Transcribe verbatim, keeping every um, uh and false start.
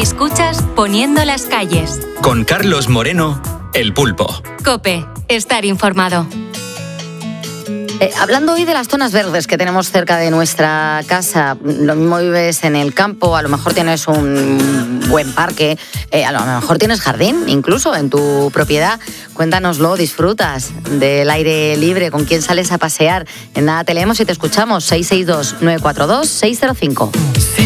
Escuchas Poniendo las calles. Con Carlos Moreno, El Pulpo. COPE, estar informado. Eh, hablando hoy de las zonas verdes que tenemos cerca de nuestra casa, lo mismo vives en el campo, a lo mejor tienes un buen parque, eh, a lo mejor tienes jardín, incluso en tu propiedad. Cuéntanoslo, disfrutas del aire libre, con quién sales a pasear. En nada te leemos y te escuchamos. seis seis dos, nueve cuatro dos, seis cero cinco. Sí.